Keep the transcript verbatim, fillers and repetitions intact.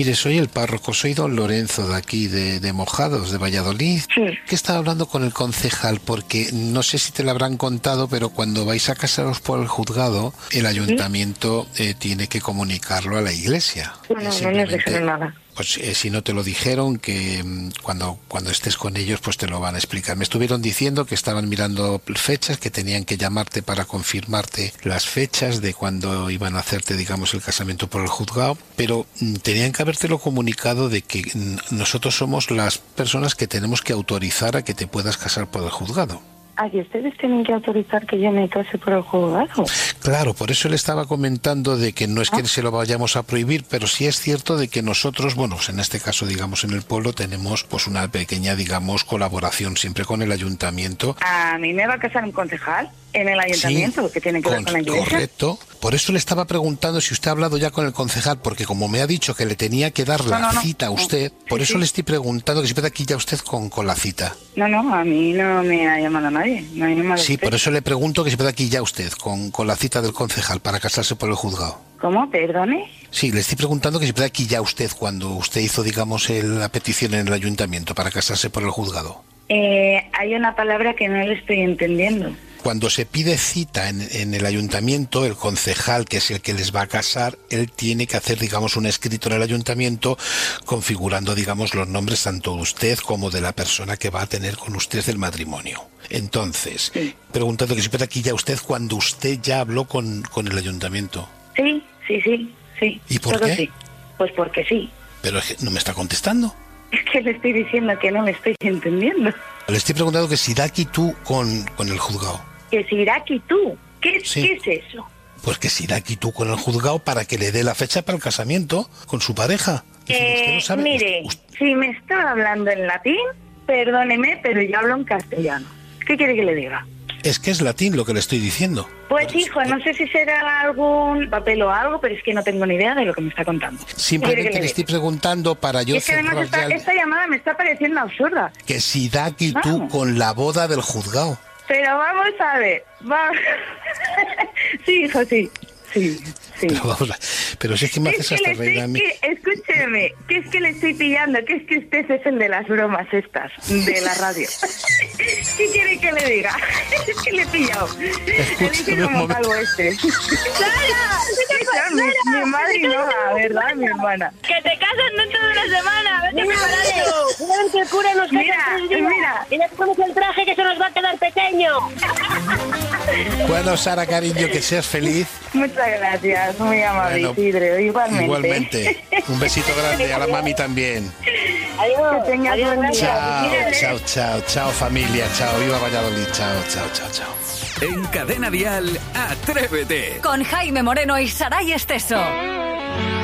Mire, soy el párroco, soy don Lorenzo de aquí, de, de Mojados, de Valladolid. Sí. Que estaba hablando con el concejal porque no sé si te lo habrán contado, pero cuando vais a casaros por el juzgado, el ayuntamiento eh, tiene que comunicarlo a la iglesia. No, no, no nos dijeron nada. Pues eh, si no te lo dijeron, que mm, cuando, cuando estés con ellos, pues te lo van a explicar. Me estuvieron diciendo que estaban mirando fechas, que tenían que llamarte para confirmarte las fechas de cuando iban a hacerte, digamos, el casamiento por el juzgado, pero mm, tenían que habértelo comunicado de que mm, nosotros somos las personas que tenemos que autorizar a que te puedas casar por el juzgado. Ah, ¿y ustedes tienen que autorizar que yo me case por el juzgado? Claro, por eso le estaba comentando de que no es que se lo vayamos a prohibir, pero sí es cierto de que nosotros, bueno, pues en este caso, digamos, en el pueblo tenemos pues una pequeña, digamos, colaboración siempre con el ayuntamiento. ¿A mí me va a casar un concejal en el ayuntamiento? Sí, ¿Qué tiene que con, ver con la iglesia? Correcto. Por eso le estaba preguntando si usted ha hablado ya con el concejal, porque como me ha dicho que le tenía que dar la no, no, cita a no. usted, por Sí, eso sí. le estoy preguntando que si puede aquí ya usted con, con la cita. No, no, a mí no me ha llamado nadie. No ha llamado Sí, usted. por eso le pregunto que si puede aquí ya usted con, con la cita del concejal para casarse por el juzgado. ¿Cómo? ¿Perdone? Sí, le estoy preguntando que si puede aquí ya usted cuando usted hizo, digamos, el- la petición en el ayuntamiento para casarse por el juzgado. Eh, hay una palabra que no le estoy entendiendo. Cuando se pide cita en, en el ayuntamiento, el concejal, que es el que les va a casar, él tiene que hacer, digamos, un escrito en el ayuntamiento configurando, digamos, los nombres tanto de usted como de la persona que va a tener con usted el matrimonio. Entonces, Sí. preguntando que si puede aquí ya usted cuando usted ya habló con, con el ayuntamiento. Sí, sí, sí, sí. ¿Y por todo qué? Sí. Pues porque sí. Pero es que no me está contestando. Es que le estoy diciendo que no le estoy entendiendo. Le estoy preguntando que si da aquí tú con, con el juzgado. Que si irá aquí tú. ¿Qué, Sí. ¿Qué es eso? Pues que si da aquí tú con el juzgado para que le dé la fecha para el casamiento con su pareja. Es decir, Eh, usted no sabe- mire, usted- usted- si me está hablando en latín, perdóneme, pero yo hablo en castellano. ¿Qué quiere que le diga? es que es latín lo que le estoy diciendo. Pues Por eso- hijo, no sé si será algún papel o algo, pero es que no tengo ni idea de lo que me está contando. ¿Qué quiere Simplemente que le le estoy diga? preguntando para yo Y es que además cerrar esta, ya el- esta llamada me está pareciendo absurda. que si da aquí tú Vamos. con la boda del juzgado. Pero vamos a ver. Va... sí, hijo, sí. Sí, sí. Pero, vamos a- pero si es que me Es haces que hasta le reír a estoy, mí. que, escúcheme, que es que le estoy pillando, que es que usted es el de las bromas estas, de la radio. ¿Qué quiere que le diga? Es que le he pillado. Le dije un como momento. algo este. ¡Clara! Mi, mi madre y no, la verdad, mi hermana. Que te casas dentro de una semana, vete preparando. Mira que el cura nos Mira, casa tres días. mira. Y le ponemos el traje que se nos va a quedar pequeño. Bueno, Sara, cariño, que seas feliz. Muchas gracias, muy amable, Bueno, Isidro, igualmente. Igualmente. Un besito grande a la mami también. Adiós. Que tengas Adiós, buen día. Chao, Mírale. chao, chao, chao familia, chao, viva Valladolid, chao, chao, chao, chao. En Cadena Dial, Atrévete. Con Jaime Moreno y Saray Esteso.